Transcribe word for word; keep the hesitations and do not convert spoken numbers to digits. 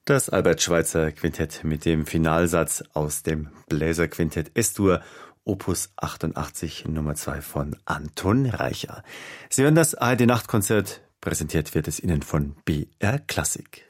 Das Albert-Schweitzer Quintett mit dem Finalsatz aus dem Bläserquintett S-Dur, Opus achtundachtzig, Nummer zwei von Anton Reicher. Sie hören das A R D Nachtkonzert, präsentiert wird es Ihnen von B R Klassik.